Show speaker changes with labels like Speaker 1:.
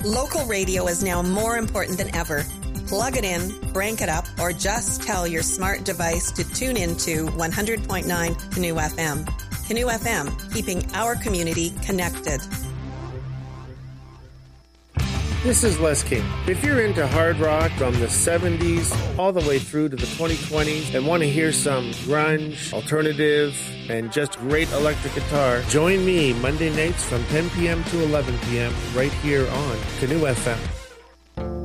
Speaker 1: Local radio is now more important than ever. Plug it in, crank it up, or just tell your smart device to tune into 100.9 Canoe FM. Canoe FM, keeping our community connected.
Speaker 2: This is Les King. If you're into hard rock from the 70s all the way through to the 2020s and want to hear some grunge, alternative, and just great electric guitar, join me Monday nights from 10 p.m. to 11 p.m. right here on Canoe FM.